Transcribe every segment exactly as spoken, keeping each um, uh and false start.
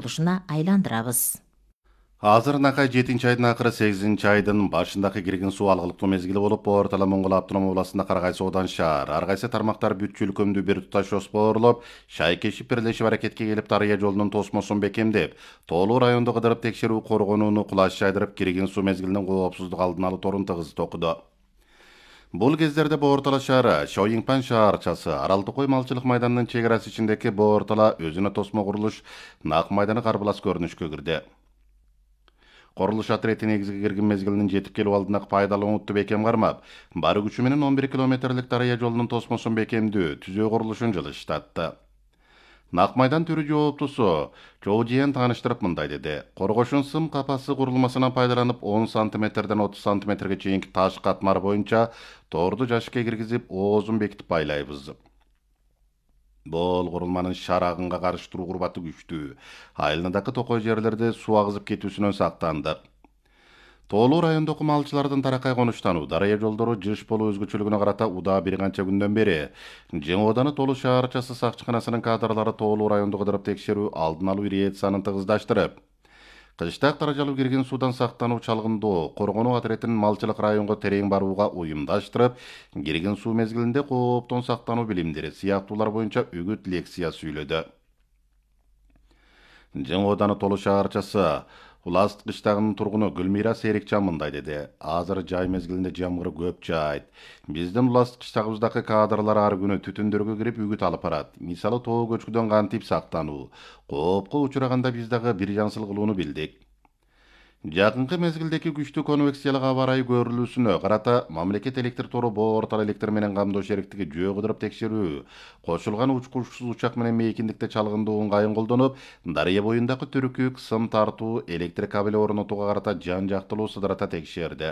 курулушуна айландырабыз. Азыр накай жетинчи айдын акыры сегизинчи айдын башындагы киргин суу алгылыктуу мезгили болуп, Ортала Моңгол автономия областында Карагай соодан шаар, ар кайсы тармактар бүт өлкөмдү бир туташ жоспорлоп, шайкешип бирлешип аракетке келип Дарыя жолунун тосмосун бекемдеп, Тоолуу райондо кыдырып текшерүү коргонууну кулаш жайдырып, киргин суу мезгилинин коопсуздук алдын алуу торун тыгыз токуду. Бул кездерде Боортала шаары, Шоюңпан шаарчасы, Арал Токой малчылык майданынын чек арасы ичиндеги Боортала өзүнө тосмо курулуш Нак майданы карбылас көрүнүшкө кирди. Корулуш отрети негизги киргин мезгилинин жетип келүү алдындагы пайдалуу утты бекем кармап, бары күчү менен он бир километрлик Дарыя жолунун тосмосун бекемдүү, түзөө курулушун жылыштатты. Нак майдан түрү жооптусу Чоо Жиен тааныштырып мындай деди. Коргошун сым капасы курулмасынан пайдаланып он сантиметрден отуз сантиметрге чейинки таш катмар боюнча торду жашыкка киргизип, оозун бекитип байлайбыз. Бол курулманын шар агынга каршы туруу курбаты күчтүү. Айылындагы токой жерлерде суу агызып кетүүсүнөн сактандык. Тоолуу райондогу малчылардын таракай конуштануу, Дарыя жолдору жыш болуу өзгөчөлүгүнө карата удаа бир канча күндөн бери Жең Ооданы Тоолуу шаарчасы сакчыканасынын кадрлары Тоолуу райондо кыдырып текшерүү алдын алуу ириециясын тыгыздаштырып, кыштак даражалуу киргин суудан сактануу чалгындоо коргонуу отретинин малчылык районго терең барууга уюмдаштырып, киргин суу мезгилинде кооптон сактануу билимдери сыяктуулар боюнча үгүт лекция сүйлөдү. Жең Ооданы Тоолуу шаарчасы Улас кыштагынын тургуну Гүлмира Серикчан мындай деди. Азыр жай мезгилинде жамгыр көп жаайт. Биздин Улас кыштагыбыздагы кадрлар ар күнү түтүндөргө кирип үгүт алып барат. Мисалы тоо көчкүдөн кантип сактануу, коопко учураганда биз дагы бир жансыл кылууну билдик. Жакынкы мезгилдеги күчтүү конвекциялык аба ырайы көрүлүүсүнө карата мамлекет электр тору Боортала электр менен камдоо шериктиги жөө кыдырып текшерүү, кошулган учкучсуз учак менен мейкиндикте чалгындоо ыңгайын колдонуп, Дарыя боюндагы түрүкүк, сым тартуу, электр кабели орнотууга карата жан жактылуу сыдырата текшерди.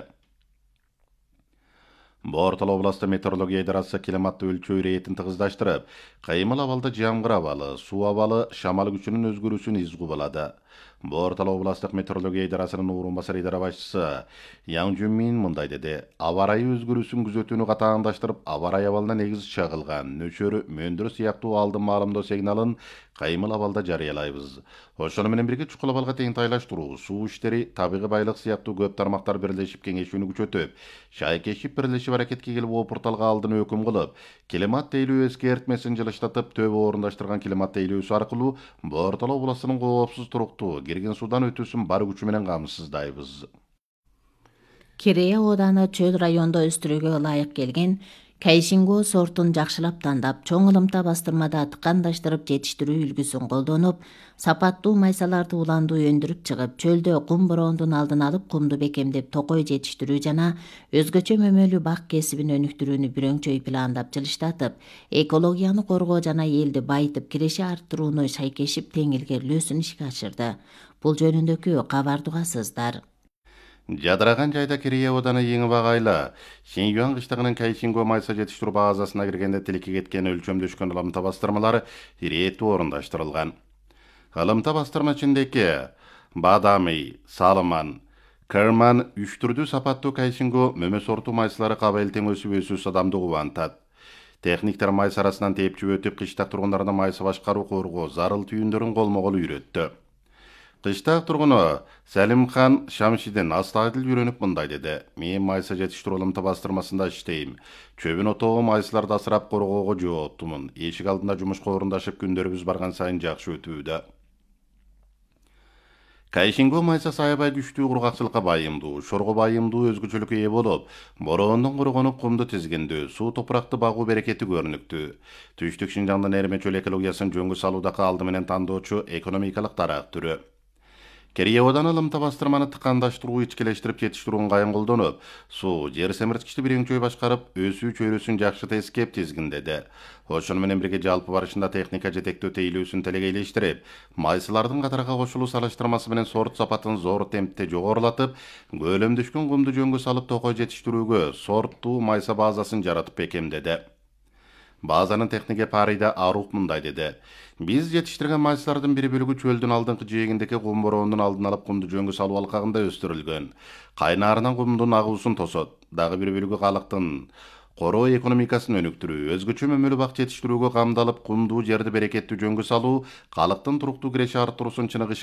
Боортала областы метеорология идарасы климатты өлчөө иретин тыгыздаштырып, кыймыл абалда жамгыр абалы, суу абалы, шамал күчүнүн өзгөрүүсүн из кубалады. Боортала областык метеорология идарасынын орун басары идара башчысы Яң Жүнмин мындай деди. Аба ырайы өзгөрүүсүн күзөтүүнү катаандаштырып, аба ырайы абалына негиз чагылган нөчөрү, мөндүр сыяктуу алдын маалымдоо сигналын кыймыл абалда жарыялайбыз. Ошону менен бирге чукул абалга тең тайлаштыруу, суу иштери, табигый байлык сыяктуу көп тармактар бирлешип кеңешүүнү күчөтүп, шайкешип бирлешип аракетке келип опурталга алдын өкүм кылып, климат тейлөө эскертмесин жылыштатып, төбө орундаштырган климат тейлөөсү аркылуу Боортала областынын коопсуз туруктуу киргин суудан өтүүсүн бар күчү менен камсыздайбыз. Керея ооданы чөл райондо өстүрүүгө ылайык келген Кайшинго сортун жакшылап тандап, чоң ылымта бастырмада тыкандаштырып жетиштирүү үлгүсүн колдонуп, сапаттуу майсаларды уландуу өндүрүп чыгып, чөлдө кум бороондун алдын алып, кумду бекемдеп токой жетиштирүү жана өзгөчө мөмөлүү бак кесибин өнүктүрүүнү бүрөңчөй пландап жылыштатып, экологияны коргоо жана элди байытып, киреше арттырууну шайкешип тең илгерилөөсүн ишке ашырды. Бул жөнүндөгү кабарды угасыздар. Жадыраган жайда Керея ооданы эң багайлы Шинюан кыштагынын Кайшинго майса жетиштирүү базасына киргенде тилекке кеткен өлчөмдөшкөн ылымта бастырмалары ирээттүү орундаштырылган. Ылымта бастырма ичиндеги Бадами, Салыман, Кырман үч түрдүү сапаттуу Кайшинго мөмө сорту майсалары кабыл тең өсүп өсүү садамды кубантат. Техниктер майса арасынан тепчип өтүп, кыштак тургундарына майса башкаруу коргоо зарыл түйүндөрүн колмо-кол үйрөттү. Кыштак тургуну Салимхан Шамшидин астадыл үйрөнүп мындай деди. Мен майса жетиштирүү ылымта бастырмасында иштейм. Чөбүн отоо майсаларды асырап коргоого жооптумун. Эшик алдында жумушка орундашып, күндөрүбүз барган сайын жакшы өтүүдө. Кайшинго майса аябай күчтүү кургакчылыкка байымдуу, шорго байымдуу өзгөчөлүккө ээ болуп, бороондон коргонуп кумду тизгиндүү, суу топуракты багуу берекети көрүнүктүү. Түштүк Шинжаңдын Эрме чөл экологиясын жөнгө салуудагы алды менен тандоочу экономикалык тарап түрү. Керея ооданы ылымта бастырманы тыкандаштыруу, ичкелештирип жетиштирүү ыңгайын колдонуп, суу жер семирткичти бирөңчөй башкарып, өсүү чөйрөсүн жакшы тескеп тизгиндеди. Ошону менен бирге жалпы барышында техника жетектөө тейлөөсүн телегейлештирип, майсалардын катарга кошулуу салыштырмасы менен сорт сапатын зор темпте жогорулатып, көлөмдөшкөн кумду жөнгө салып токой жетиштирүүгө сорттуу майса базасын жаратып бекемдеди. Базанын технике Парида Арук мындай деди. Биз жетиштирген майсалардын бир бөлүгү чөлдүн алдыңкы жээгиндеги кум бороондун алдын алып кумду жөнгө салуу алкагында өстүрүлгөн. Кайнаарынан кумдун агуусун тосот. Дагы бир бөлүгү калыктын короо экономикасын өнүктүрүү, өзгөчө мөмөлүү бак жетиштирүүгө камдалып, кумдуу жерди берекеттүү жөнгө салуу, калыктын туруктуу киреше арттыруусун чыныгы